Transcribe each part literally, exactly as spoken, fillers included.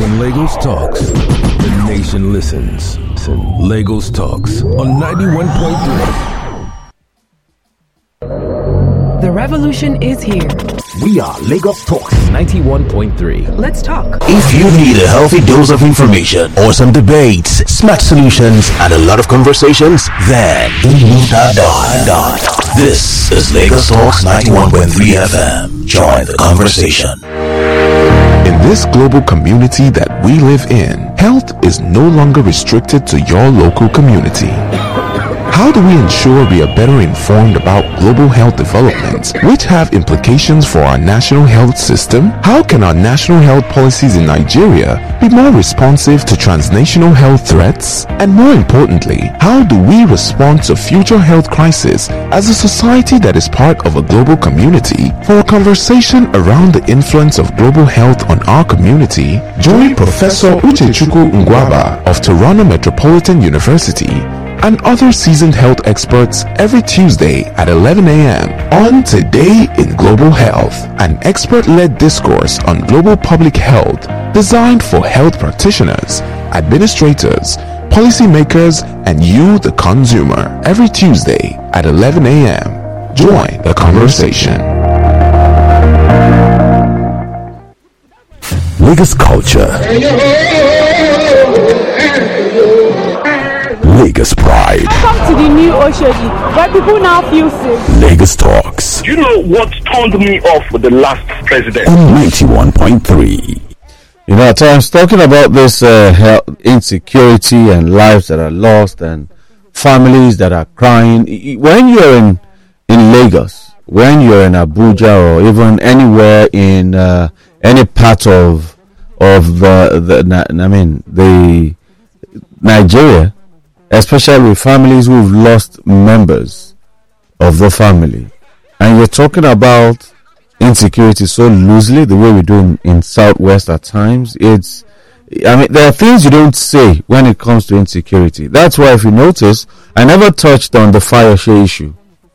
When Lagos talks, the nation listens. Lagos Talks on ninety-one point three. The revolution is here. We are Lagos Talks ninety-one point three. Let's talk. If you need a healthy dose of information or some debates, smart solutions, and a lot of conversations, then you need that dot. This is Lagos Talks ninety-one point three F M. Join the conversation. In this global community that we live in, health is no longer restricted to your local community. How do we ensure we are better informed about global health developments which have implications for our national health system? How can our national health policies in Nigeria be more responsive to transnational health threats? And more importantly, how do we respond to future health crises as a society that is part of a global community? For a conversation around the influence of global health on our community, join Professor Uchechukwu Ngwaba of Toronto Metropolitan University and other seasoned health experts every Tuesday at eleven a.m. on Today in Global Health, an expert-led discourse on global public health designed for health practitioners, administrators, policymakers, and you, the consumer, every Tuesday at eleven a.m. Join the conversation. Lagos culture. Lagos pride. Welcome to the new Oshodi, where people now feel safe. Lagos Talks. You know what turned me off with the last president? On ninety-one point three. You know, at times talking about this uh, health insecurity and lives that are lost and families that are crying. When you're in in Lagos, when you're in Abuja or even anywhere in uh, any part of of the the I mean the Nigeria, especially with families who've lost members of the family, and you're talking about insecurity so loosely, the way we do in, in Southwest at times, it's, I mean, there are things you don't say when it comes to insecurity. That's why, if you notice, I never touched on the fire share issue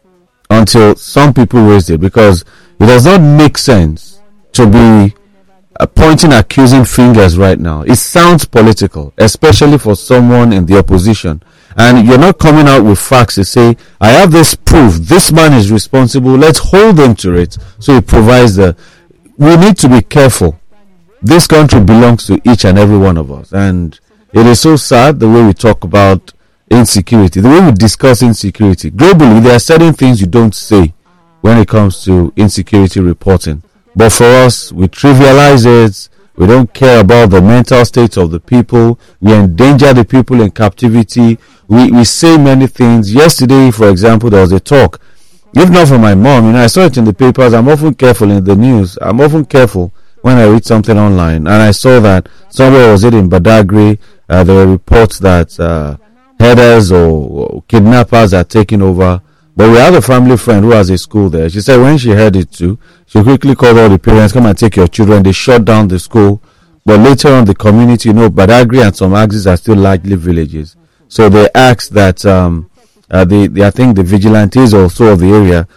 until some people raised it, because it does not make sense to be uh, pointing accusing fingers right now. It sounds political, especially for someone in the opposition. And you're not coming out with facts to say, I have this proof, this man is responsible, let's hold him to it. So it provides the, we need to be careful. This country belongs to each and every one of us. And it is so sad the way we talk about insecurity, the way we discuss insecurity. Globally, there are certain things you don't say when it comes to insecurity reporting. But for us, we trivialize it. We don't care about the mental state of the people. We endanger the people in captivity. We we say many things. Yesterday, for example, there was a talk. If not for my mom, you know, I saw it in the papers. I'm often careful in the news. I'm often careful when I read something online. And I saw that somewhere, was it in Badagry, uh, there were reports that uh, headers or, or kidnappers are taking over. But we had a family friend who has a school there. She said when she heard it too, she quickly called all the parents, come and take your children. They shut down the school. But later on, the community, you know, Badagry and some axes are still largely villages. So they asked that, um, uh, the, the, I think the vigilantes also of the area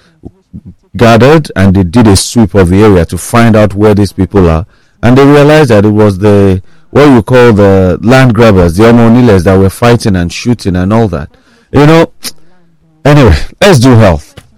gathered and they did a sweep of the area to find out where these people are. And they realized that it was the, what you call the land grabbers, the Omoniles that were fighting and shooting and all that. You know, anyway, let's do health.